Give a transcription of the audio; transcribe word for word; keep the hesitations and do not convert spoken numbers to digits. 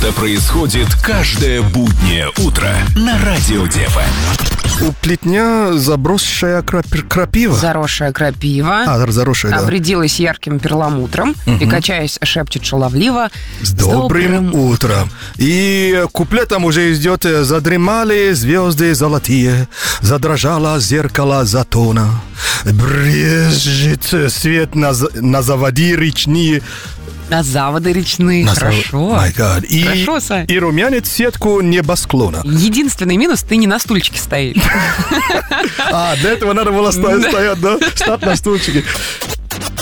Это происходит каждое буднее утро на Радио ДФМ. У плетня забросшая крап- крапива. Заросшая крапива. А, заросшая, да. Обрядилась ярким перламутром угу. и, качаясь, шепчет шаловливо: «С добрым, добрым утром». И куплетом уже идет: «Задремали звезды золотые, задрожало зеркало затона, брежет свет на, на заводи речные». На заводы речные. На Хорошо. Зав... И, Хорошо, Сань. И румянец сетку небосклона. Единственный минус — ты не на стульчике стоишь. А, для этого надо было стоять, да? Стать на стульчике.